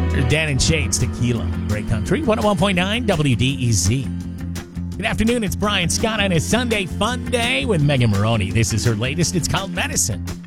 There's Dan and Shades, Tequila, Great Country, 101.9 WDEZ. Good afternoon, it's Brian Scott on a Sunday fun day with Megan Maroney. This is her latest. It's called Medicine.